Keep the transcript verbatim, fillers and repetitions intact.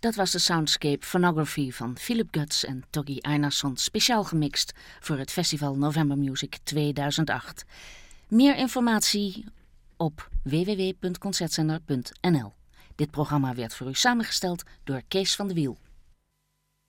Dat was de Soundscape Phonography van Philip Guts en Toggy Einarsson, speciaal gemixt voor het festival November Music tweeduizend acht. Meer informatie op w w w punt concertzender punt n l. Dit programma werd voor u samengesteld door Kees van de Wiel.